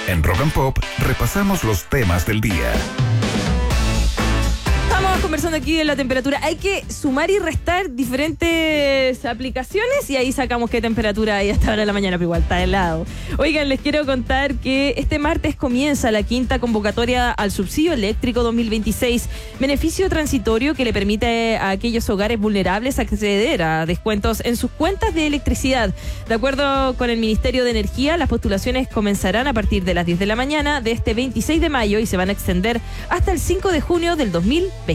En Rock and Pop repasamos los temas del día. Estamos conversando aquí de la temperatura. Hay que sumar y restar diferentes aplicaciones y ahí sacamos qué temperatura hay hasta ahora de la mañana, pero igual está helado. Oigan, les quiero contar que este martes comienza la quinta convocatoria al subsidio eléctrico 2026, beneficio transitorio que le permite a aquellos hogares vulnerables acceder a descuentos en sus cuentas de electricidad. De acuerdo con el Ministerio de Energía, las postulaciones comenzarán a partir de las 10 de la mañana de este 26 de mayo y se van a extender hasta el 5 de junio del 2026.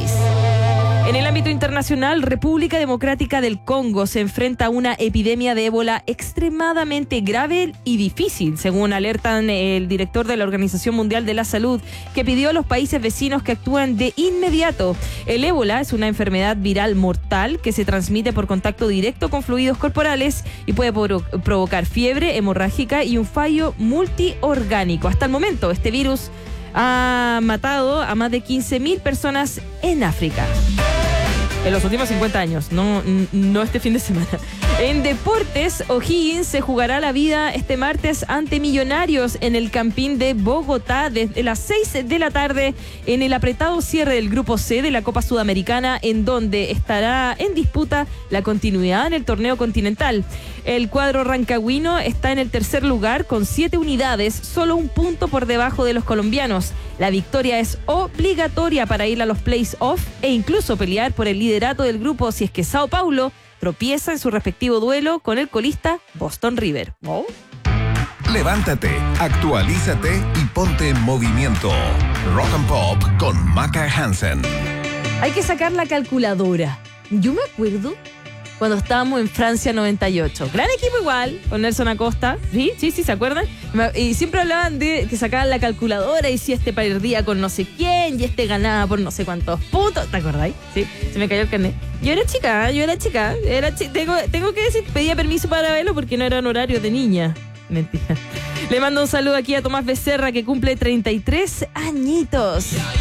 En el ámbito internacional, República Democrática del Congo se enfrenta a una epidemia de ébola extremadamente grave y difícil, según alertan el director de la Organización Mundial de la Salud, que pidió a los países vecinos que actúen de inmediato. El ébola es una enfermedad viral mortal que se transmite por contacto directo con fluidos corporales y puede provocar fiebre hemorrágica y un fallo multiorgánico. Hasta el momento, este virus ha matado a más de 15.000 personas en África. En los últimos 50 años, no este fin de semana. En deportes, O'Higgins se jugará la vida este martes ante Millonarios en el Campín de Bogotá desde las 6 de la tarde en el apretado cierre del Grupo C de la Copa Sudamericana, en donde estará en disputa la continuidad en el torneo continental. El cuadro rancagüino está en el tercer lugar con 7 unidades, solo un punto por debajo de los colombianos. La victoria es obligatoria para ir a los playoffs e incluso pelear por el liderato del grupo si es que Sao Paulo tropieza en su respectivo duelo con el colista Boston River. ¿Oh? Levántate, actualízate y ponte en movimiento. Rock and Pop con Maca Hansen. Hay que sacar la calculadora. Yo me acuerdo cuando estábamos en Francia 98. Gran equipo igual, con Nelson Acosta. Sí, ¿se acuerdan? Y siempre hablaban de que sacaban la calculadora y si este perdía con no sé quién y este ganaba por no sé cuántos puntos. ¿Te acordáis? Sí, se me cayó el carnet. Yo era chica. Tengo que decir, pedía permiso para verlo porque no era un horario de niña. Mentira. Le mando un saludo aquí a Tomás Becerra, que cumple 33 añitos.